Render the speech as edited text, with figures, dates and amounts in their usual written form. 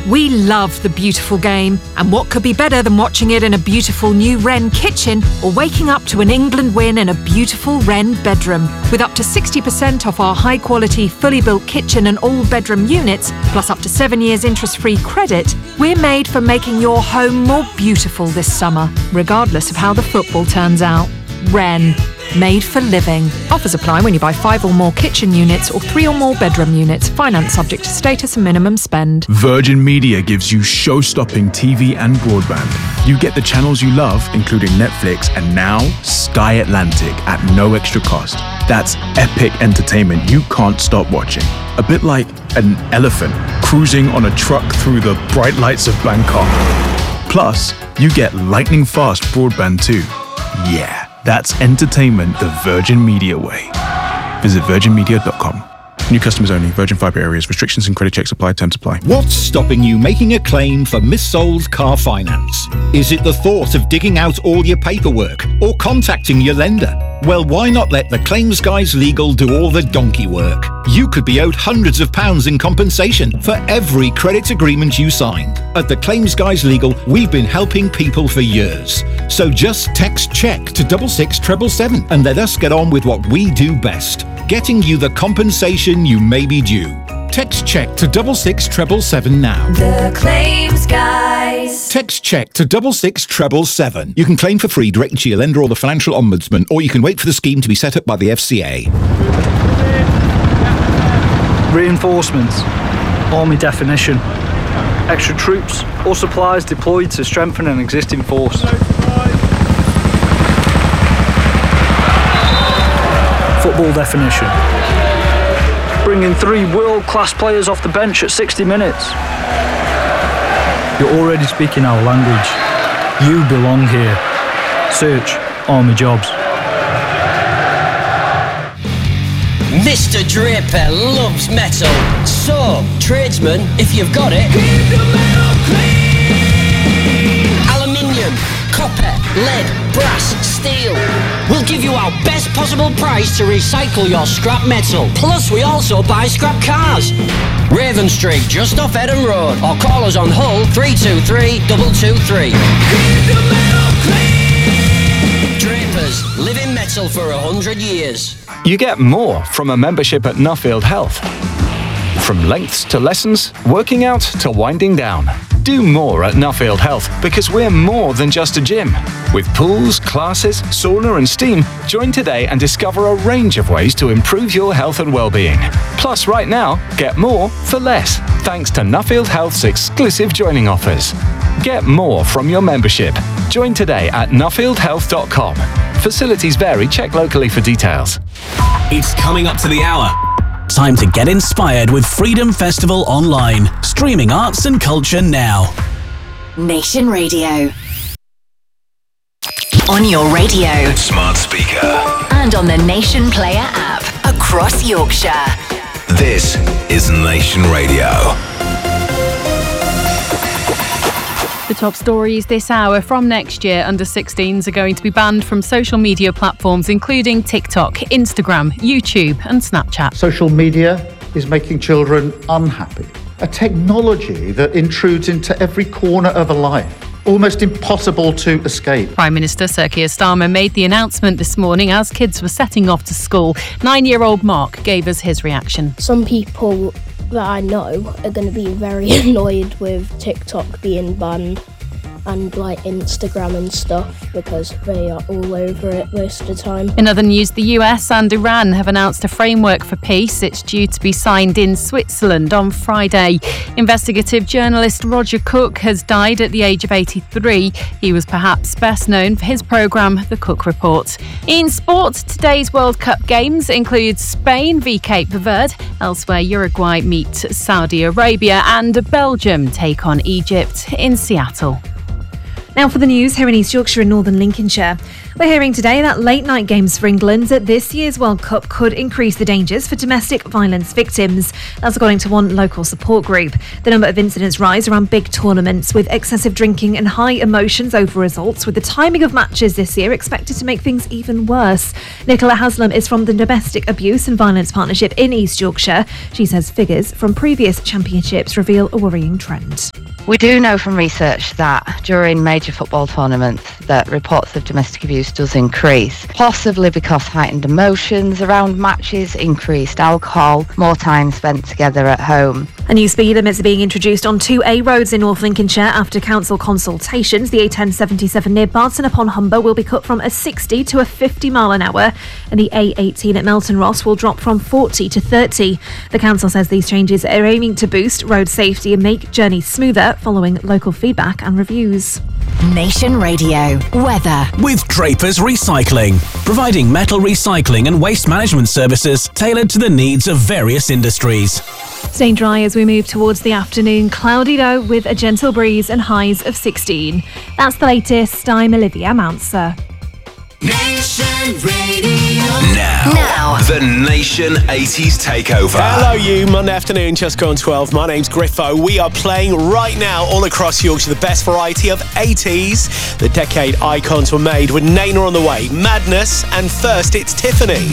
We love the beautiful game, and what could be better than watching it in a beautiful new Wren kitchen or waking up to an England win in a beautiful Wren bedroom. With up to 60% off our high-quality, fully built kitchen and all-bedroom units, plus up to 7 years interest-free credit, we're made for making your home more beautiful this summer, regardless of how the football turns out. Wren. Made for living. Offers apply when you buy 5 or more kitchen units or 3 or more bedroom units. Finance subject to status and minimum spend. Virgin Media gives you show-stopping TV and broadband. You get the channels you love, including Netflix and now Sky Atlantic at no extra cost. That's epic entertainment you can't stop watching. A bit like an elephant cruising on a truck through the bright lights of Bangkok. Plus, you get lightning-fast broadband too. Yeah. That's entertainment the Virgin Media way. Visit virginmedia.com. New customers only. Virgin Fibre areas. Restrictions and credit checks apply. Terms apply. What's stopping you making a claim for missold car finance? Is it the thought of digging out all your paperwork or contacting your lender? Well, why not let the Claims Guys Legal do all the donkey work? You could be owed hundreds of pounds in compensation for every credit agreement you signed. At the Claims Guys Legal, we've been helping people for years. So just text CHECK to 66777 and let us get on with what we do best, getting you the compensation you may be due. Text CHECK to 66777 now. The Claims Guys. Text CHECK to 66777. You can claim for free directly to your lender or the Financial Ombudsman, or you can wait for the scheme to be set up by the FCA. Reinforcements. Army definition. Extra troops or supplies deployed to strengthen an existing force. Football definition. Bringing 3 world-class players off the bench at 60 minutes. You're already speaking our language. You belong here. Search Army Jobs. Mr. Draper loves metal. So, tradesman, if you've got it, keep the metal clean. Aluminium, copper, lead, brass, steel. We'll give you our best possible price to recycle your scrap metal. Plus, we also buy scrap cars. Raven Street, just off Eden Road, or call us on Hull 323 223. Keep the metal clean. Drapers, living metal for 100 years. You get more from a membership at Nuffield Health. From lengths to lessons, working out to winding down. Do more at Nuffield Health because we're more than just a gym. With pools, classes, sauna and steam, join today and discover a range of ways to improve your health and well-being. Plus, right now, get more for less, thanks to Nuffield Health's exclusive joining offers. Get more from your membership. Join today at nuffieldhealth.com. Facilities vary. Check locally for details. It's coming up to the hour. Time to get inspired with Freedom Festival Online. Streaming arts and culture now. Nation Radio. On your radio. Smart speaker. And on the Nation Player app. Across Yorkshire. This is Nation Radio. The top stories this hour. From next year, under-16s are going to be banned from social media platforms including TikTok, Instagram, YouTube and Snapchat. Social media is making children unhappy. A technology that intrudes into every corner of a life. Almost impossible to escape. Prime Minister Sir Keir Starmer made the announcement this morning as kids were setting off to school. 9-year-old Mark gave us his reaction. Some people that I know are going to be very annoyed with TikTok being banned and like Instagram and stuff because they are all over it most of the time. In other news, the US and Iran have announced a framework for peace. It's due to be signed in Switzerland on Friday. Investigative journalist Roger Cook has died at the age of 83. He was perhaps best known for his programme The Cook Report. In sport, today's World Cup games include Spain v Cape Verde. Elsewhere, Uruguay meet Saudi Arabia and Belgium take on Egypt in Seattle. Now for the news here in East Yorkshire and Northern Lincolnshire. We're hearing today that late-night games for England at this year's World Cup could increase the dangers for domestic violence victims. That's according to one local support group. The number of incidents rise around big tournaments with excessive drinking and high emotions over results, with the timing of matches this year expected to make things even worse. Nicola Haslam is from the Domestic Abuse and Violence Partnership in East Yorkshire. She says figures from previous championships reveal a worrying trend. We do know from research that during major football tournaments that reports of domestic abuse does increase, possibly because heightened emotions around matches, increased alcohol, more time spent together at home. A new speed limits are being introduced on 2A roads in North Lincolnshire after council consultations. The A1077 near Barton upon Humber will be cut from a 60 to a 50 mile an hour, and the A18 at Melton Ross will drop from 40 to 30. The council says these changes are aiming to boost road safety and make journeys smoother, following local feedback and reviews. Nation Radio weather with Drapers Recycling, providing metal recycling and waste management services tailored to the needs of various industries. Staying dry as we move towards the afternoon. Cloudy though, with a gentle breeze and highs of 16. That's the latest. I'm Olivia Mounser. Nation Radio. Now, the Nation 80s Takeover. Hello you, Monday afternoon, just gone 12. My name's Griffo. We are playing right now all across Yorkshire the best variety of 80s. The decade icons were made with Naina on the way, Madness, and first it's Tiffany.